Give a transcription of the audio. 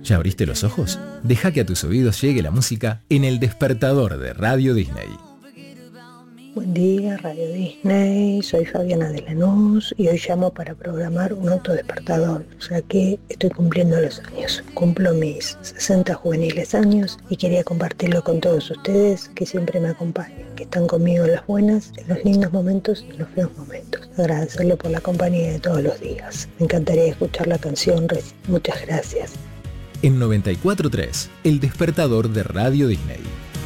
¿Ya abriste los ojos? Deja que a tus oídos llegue la música en El Despertador de Radio Disney. Buen día, Radio Disney. Soy Fabiana de Lanús y hoy llamo para programar un autodespertador, ya que estoy cumpliendo los años. Cumplo mis 60 juveniles años y quería compartirlo con todos ustedes que siempre me acompañan, que están conmigo en las buenas, en los lindos momentos y en los feos momentos. Agradecerle por la compañía de todos los días. Me encantaría escuchar la canción. Muchas gracias. En 94.3, El Despertador de Radio Disney.